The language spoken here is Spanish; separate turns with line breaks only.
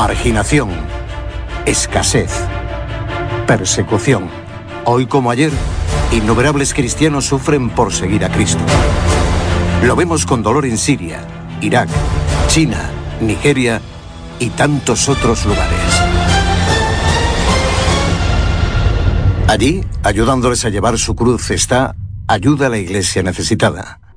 Marginación, escasez, persecución. Hoy como ayer, innumerables cristianos sufren por seguir a Cristo. Lo vemos con dolor en Siria, Irak, China, Nigeria y tantos otros lugares. Allí, ayudándoles a llevar su cruz, está Ayuda a la Iglesia Necesitada.